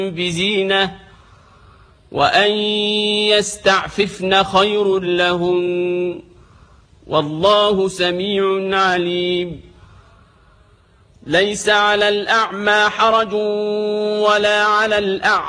بزينة وأن يستعففن خير لهن والله سميع عليم. ليس على الأعمى حرج ولا على الأعرج